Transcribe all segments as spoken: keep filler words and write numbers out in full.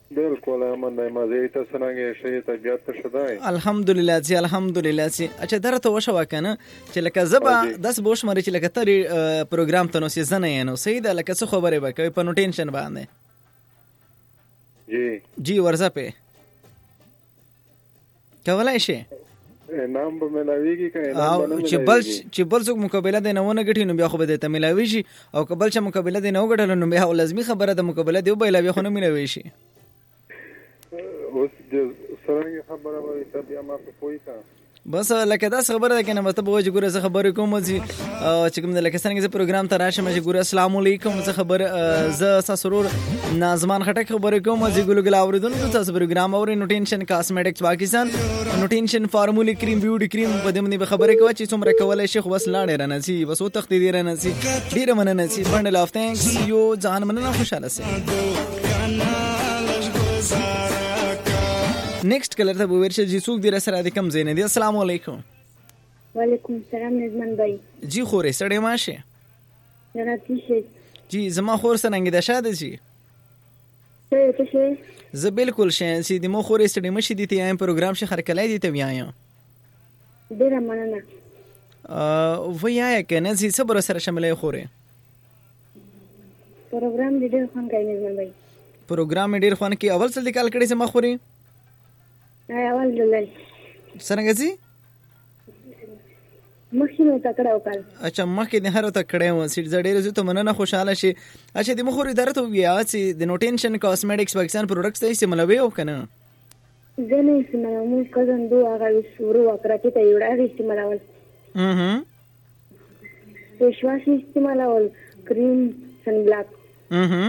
بالکل امن مزه ته څنګه شي طبيعت ته شدای الحمدلله جی الحمدلله جی اچھا درته وشو کنه چې لکه زبا داس بوش مری چې لکه تری پروګرام ته نو سیزن نه نو سید لکه څه خبره وکوي په نو ټینشن باندې جی جی ورځه په کولای شي نام به ملاویږي کنه نام به چې بل چې بل څوک مقابله دی نه ونه غټي نو بیا خو به ته ملاوي شي او قبل چې مقابله دی نه وګټل نو بیا لازمي خبره د مقابله دی به بیا خو نه ملاوي شي اوس د سره خبره وایي ته بیا ما په کوی کا بس لکه دا خبره ده کنه مته به ګوره زه خبرې کوم چې چې کوم د لکه څنګه زه پروګرام ته راشم چې ګوره السلام علیکم زه خبر زه سرور نازمان خټک خبرې کوم چې ګلو ګل اوریدونکو تاسو پروګرام اوري نوټینشن کاسمیټکس پاکستان نوټینشن فارمولی کریم بیوټي کریم په دې باندې خبرې کوي چې څومره کولای شي خو بس لاړې رانه سي بس او تخت دې رانه سي ډیر مننه سي بندل اف ثانکس یو ځان مننه خوشاله سي نیکسٹ کلر ته ورشه جی څوک دی سره د کم زین دی السلام علیکم وعلیکم السلام نظمن بھائی جی خورې سړې ماشه جناتی شه جی زما خور سره د شاده جی څه څه شه زه بالکل شې سي د مو خورې سړې مشي دي ته ایم پروګرام شه خر کلای دي ته ویایم ډیر مننه ا ویا کنه زی صبر سره شاملې خورې پروګرام ډیر خوان کوي نظمن بھائی پروګرام ډیر خوان کې اول څه لیکل کړي زما خورې اول دلل څنګه زی مخینه تکړه وکړ اچھا مخکې د هر تکړه و سیټ زړې زه ته مننه خوشاله شي اچھا د مخوري درته بیا چې د نوټینشن کاسمیټکس پاکستان پروډکټس ته استعمالوي او کنه زنه استعمالوم کزن دوه هغه شروع وکړه ته یو ډېر استعمالول اها فیشواش استعمالول کریم سن بلاک اها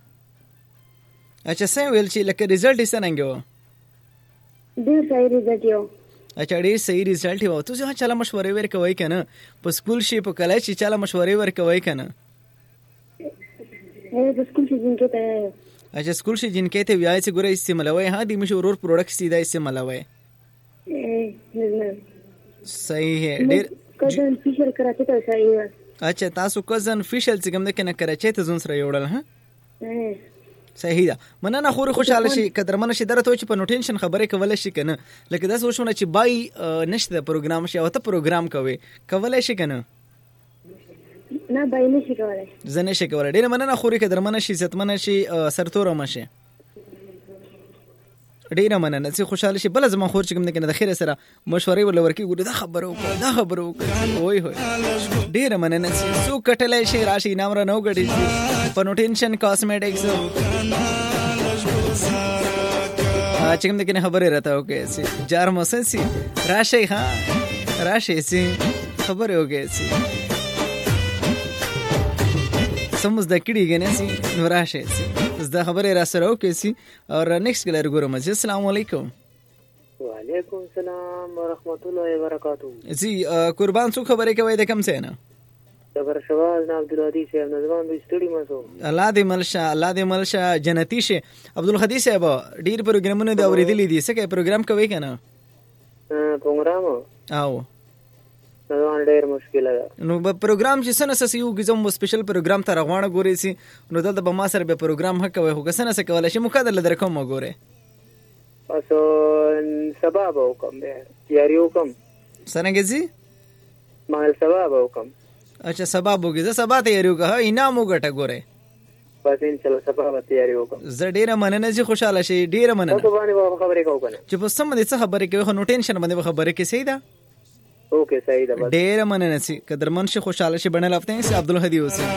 اچھا څه ویل چې لکه ریزلټ یې څنګه و ډیر صحیح ریزلټ یو اچھا ډیر صحیح ریزلټ یو تاسو څنګه چاله مشورې ورکوي کنه په سکول شي په کالج شي چاله مشورې ورکوي کنه اے په سکول شي جنکه ته اچھا سکول شي جنکه ته ویای چې ګوره استعمالوي ها د مشهور پروډکټ سیدا استعمالوي صحیح ہے ډیر کزن فیشل کراچي ته صحیح و اچھا تاسو کزن فیشل څنګه نه کنه کراچي ته ځون سره یوړل ها صحیح ده مننه خوري خوشاله شي قدرمن شي درته چې په نوټینشن خبرې کولای شي کنه لکه دا سوچونه چې بای نشته پروګرام شي او ته پروګرام کوي کولای شي کنه نه بای نشي کولای زنه شي کولای ډیر مننه خوري قدرمن شي عزتمن شي سرتور مشه ډیر مننه چې خوشاله شي بل زما خور چې کوم نه کنه د خیر سره مشورې ول ورکی ګوره دا خبرو دا خبرو وای وای ډیر مننه چې سو کټلای شي راشي نام را نو غړي په نوټینشن کاسمیټکس چې کوم نه کنه خبرې راته وکي چې جار موسن سي راشي ها راشي سي خبرې وکي چې سمز د کړي غنه سي نو راشي سي زدا خبره را سره وکي سي او نیکسٹ کلر ګورم چې السلام علیکم وعلیکم السلام ورحمت الله وبرکاتہ جی قربان څو خبره کوي د کم څه نه صبر شواز نه عبدالهادي صاحب نظام به استډی مسو الله دې ملشه الله دې ملشه جنتی شه عبدالهادي صاحب ډیر پروګرامونه دا اوریدلې دي څه کې پروګرام کوي کنه پروګرام او نو ډیر مشکل ده نو په پروګرام چې سنه سې یو غزم سپیشل پروګرام ته روانه ګوري سي نو دلته به ما سره به پروګرام حق کوي خو سنه سې کولای شي مخدل لدر کوم ګوره تاسو سبب وکم به یاري وکم څنګه زی مال سبب وکم اچھا سبب وګي زه سبا ته یاري وکه انعام وګټه ګوره بس ان شاء الله سبب ته یاري وکم زه ډیره مننه چې خوشاله شي ډیره مننه تاسو باندې خبرې کوو کنه چې په سم دې څه خبرې کوي خو نو ټینشن باندې خبرې کې سي دا اوکے صحیح ده ډیر مننه سي قدرمن شي خوشاله شي بنل افته سي عبدالهادي حسین